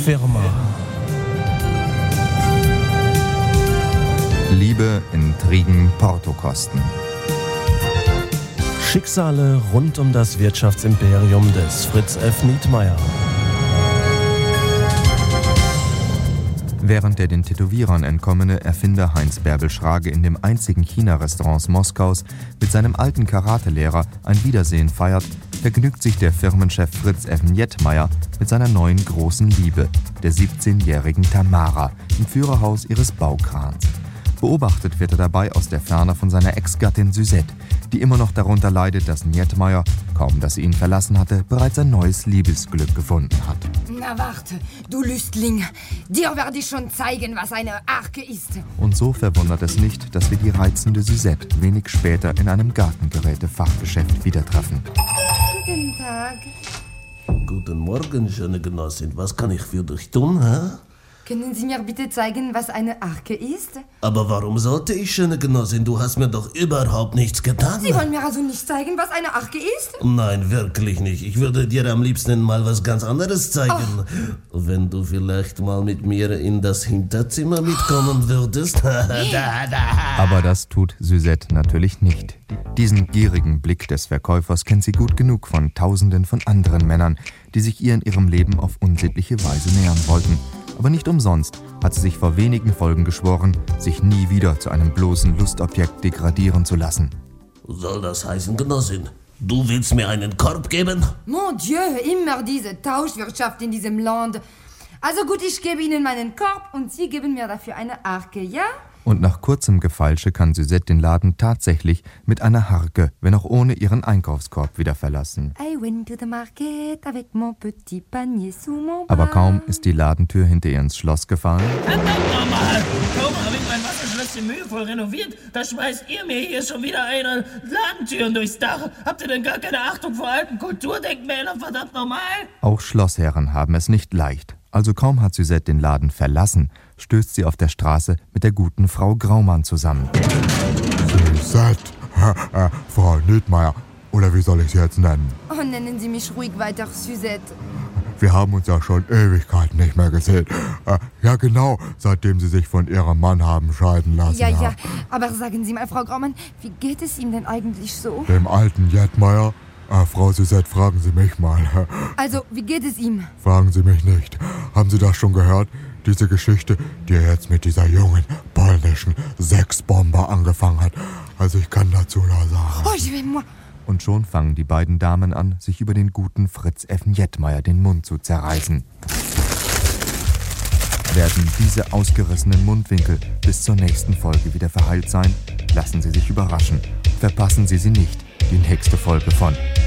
Firma. Liebe, Intrigen, Portokosten. Schicksale rund um das Wirtschaftsimperium des Fritz F. Nietmeyer. Während der den Tätowierern entkommene Erfinder Heinz Bärbel Schrage in dem einzigen China-Restaurant Moskaus mit seinem alten Karatelehrer ein Wiedersehen feiert, vergnügt sich der Firmenchef Fritz F. Nietmeyer mit seiner neuen großen Liebe, der 17-jährigen Tamara, im Führerhaus ihres Baukrans. Beobachtet wird er dabei aus der Ferne von seiner Ex-Gattin Suzette, die immer noch darunter leidet, dass Nietmeyer, kaum dass sie ihn verlassen hatte, bereits ein neues Liebesglück gefunden hat. Na warte, du Lüstling, dir werde ich schon zeigen, was eine Arke ist. Und so verwundert es nicht, dass wir die reizende Suzette wenig später in einem Gartengeräte-Fachgeschäft wieder treffen. Guten Tag. Guten Morgen, schöne Genossin. Was kann ich für dich tun, hä? Können Sie mir bitte zeigen, was eine Arke ist? Aber warum sollte ich, schöne Genossin? Du hast mir doch überhaupt nichts getan. Sie wollen mir also nicht zeigen, was eine Arke ist? Nein, wirklich nicht. Ich würde dir am liebsten mal was ganz anderes zeigen. Wenn du vielleicht mal mit mir in das Hinterzimmer mitkommen würdest. Aber das tut Suzette natürlich nicht. Diesen gierigen Blick des Verkäufers kennt sie gut genug von Tausenden von anderen Männern, die sich ihr in ihrem Leben auf unsittliche Weise nähern wollten. Aber nicht umsonst hat sie sich vor wenigen Folgen geschworen, sich nie wieder zu einem bloßen Lustobjekt degradieren zu lassen. Soll das heißen, Genossin? Du willst mir einen Korb geben? Mon Dieu, immer diese Tauschwirtschaft in diesem Land. Also gut, ich gebe Ihnen meinen Korb und Sie geben mir dafür eine Arke, ja? Und nach kurzem Gefeilsche kann Suzette den Laden tatsächlich mit einer Harke, wenn auch ohne ihren Einkaufskorb, wieder verlassen. I went to the market avec mon petit panier sous mon bras. Aber kaum ist die Ladentür hinter ihr ins Schloss gefallen, Verdammt nochmal! Kaum habe ich mein Wasserschlösschen mühevoll renoviert, da schmeißt ihr mir hier schon wieder eine Ladentüren durchs Dach. Habt ihr denn gar keine Achtung vor alten Kulturdenkmälern, verdammt nochmal? auch Schlossherren haben es nicht leicht. Also kaum hat Suzette den Laden verlassen, stößt sie auf der Straße mit der guten Frau Graumann zusammen. Suzette, Frau Nietmeyer, oder wie soll ich Sie jetzt nennen? Oh, nennen Sie mich ruhig weiter, Suzette. Wir haben uns ja schon Ewigkeiten nicht mehr gesehen. Ja genau, seitdem Sie sich von Ihrem Mann haben scheiden lassen. Ja, aber sagen Sie mal, Frau Graumann, wie geht es ihm denn eigentlich so? Dem alten Nietmeyer? Frau Suzette, fragen Sie mich mal. Also, wie geht es ihm? Fragen Sie mich nicht. Haben Sie das schon gehört? Diese Geschichte, die er jetzt mit dieser jungen, polnischen Sexbomber angefangen hat. Also ich kann dazu nur sagen. Oh, je vais moi. Und schon fangen die beiden Damen an, sich über den guten Fritz F. Nietmeyer den Mund zu zerreißen. Werden diese ausgerissenen Mundwinkel bis zur nächsten Folge wieder verheilt sein? Lassen Sie sich überraschen. Verpassen Sie sie nicht, die nächste Folge von